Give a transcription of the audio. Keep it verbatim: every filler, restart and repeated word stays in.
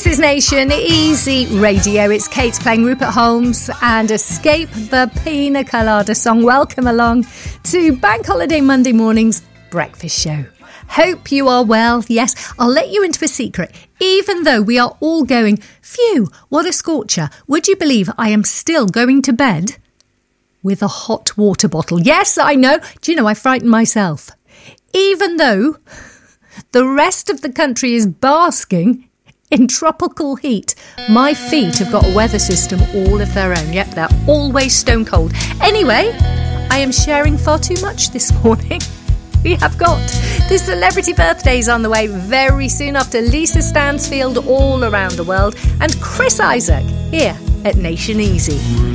This is Nation Easy Radio. It's Kate playing Rupert Holmes and Escape the Pina Colada song. Welcome along to Bank Holiday Monday morning's breakfast show. Hope you are well. Yes, I'll let you into a secret. Even though we are all going, phew, what a scorcher. Would you believe I am still going to bed with a hot water bottle? Yes, I know. Do you know, I frightened myself. Even though the rest of the country is basking in tropical heat, my feet have got a weather system all of their own. Yep, they're always stone cold. Anyway, I am sharing far too much this morning. We have got the celebrity birthdays on the way very soon after Lisa Stansfield all around the world and Chris Isaak here at Nation Easy.